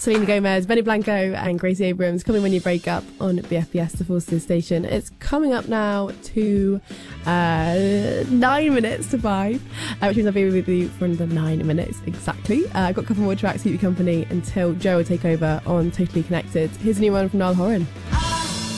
Selena Gomez, Benny Blanco and Gracie Abrams, Coming When You Break Up on BFBS, the Forces station. It's coming up now to 9 minutes to 5, which means I'll be with you for another 9 minutes exactly. I've got a couple more tracks to keep you company until Joe will take over on Totally Connected. Here's a new one from Niall Horan.